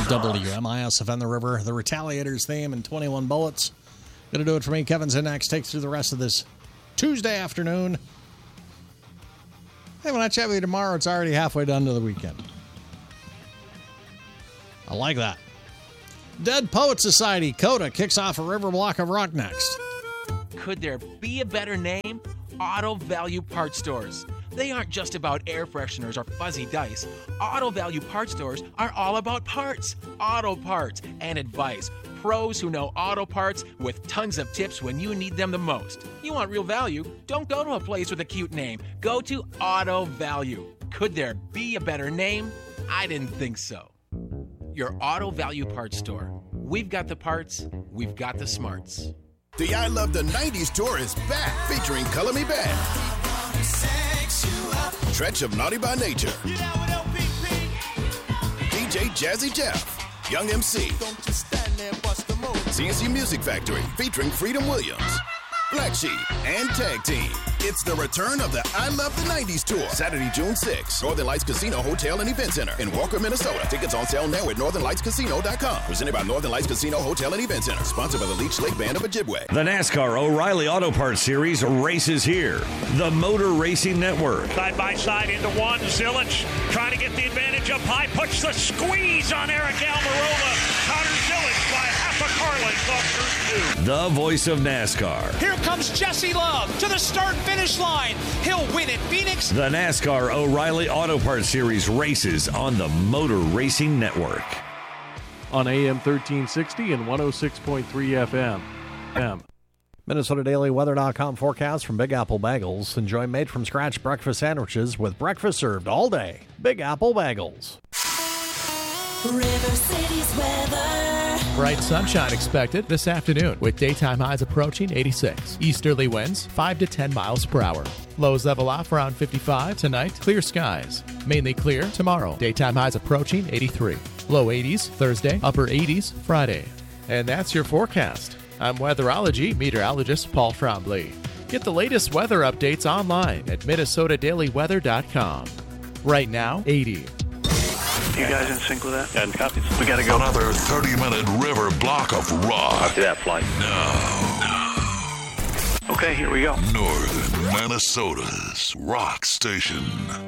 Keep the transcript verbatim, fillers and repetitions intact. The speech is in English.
W M I S Defend the River, the Retaliators theme, and twenty-one Bullets. Gonna do it for me. Kevin Zinnax takes through the rest of this Tuesday afternoon. Hey, when I chat with you tomorrow, it's already halfway done to the weekend. I like that. Dead Poet Society, Coda, kicks off a river block of rock next. Could there be a better name? Auto Value Parts Stores. They aren't just about air fresheners or fuzzy dice. Auto Value Parts Stores are all about parts, auto parts, and advice. Pros who know auto parts with tons of tips when you need them the most. You want real value? Don't go to a place with a cute name. Go to Auto Value. Could there be a better name? I didn't think so. Your Auto Value Parts Store. We've got the parts, we've got the smarts. The I Love the nineties tour is back, featuring Color Me Bad, Stretch of Naughty by Nature, D J Jazzy Jeff, Young M C, C N C Music Factory, featuring Freedom Williams, Black Sheep, and Tag Team. It's the return of the I Love the nineties tour, Saturday, June sixth, Northern Lights Casino Hotel and Event Center in Walker, Minnesota. Tickets on sale now at northern lights casino dot com. Presented by Northern Lights Casino Hotel and Event Center. Sponsored by the Leech Lake Band of Ojibwe. The NASCAR O'Reilly Auto Parts Series races here. The Motor Racing Network. Side by side into one. Zilich trying to get the advantage up high. Puts the squeeze on Eric Almirola. Connor Zilich by half a car length off turn two. The voice of NASCAR. Here comes Jesse Love to the start-finish line. He'll win at Phoenix. The NASCAR O'Reilly Auto Parts Series races on the Motor Racing Network. On A M thirteen sixty and one oh six point three F M. M. Minnesota Daily Weather dot com forecast from Big Apple Bagels. Enjoy made-from-scratch breakfast sandwiches with breakfast served all day. Big Apple Bagels. River City's weather. Bright sunshine expected this afternoon with daytime highs approaching eighty-six. Easterly winds five to ten miles per hour. Lows level off around fifty-five. Tonight, clear skies. Mainly clear tomorrow. Daytime highs approaching eighty-three. Low eighties Thursday, upper eighties Friday. And that's your forecast. I'm weatherology meteorologist Paul Trombley. Get the latest weather updates online at Minnesota Daily Weather dot com. Right now, eighty. You guys in sync with that? And copies. We gotta go. Another thirty-minute river block of rock. Copy that flight. Now. Okay, here we go. Northern Minnesota's rock station.